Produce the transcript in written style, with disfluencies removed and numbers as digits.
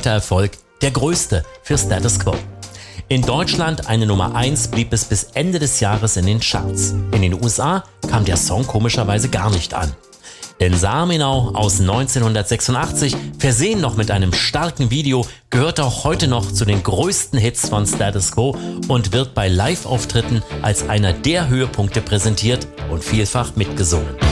weltweiter Erfolg, der größte für Status Quo. In Deutschland eine Nummer 1 blieb es bis Ende des Jahres in den Charts. In den USA kam der Song komischerweise gar nicht an. In Sarmenau aus 1986, versehen noch mit einem starken Video, gehört auch heute noch zu den größten Hits von Status Quo und wird bei Live-Auftritten als einer der Höhepunkte präsentiert und vielfach mitgesungen.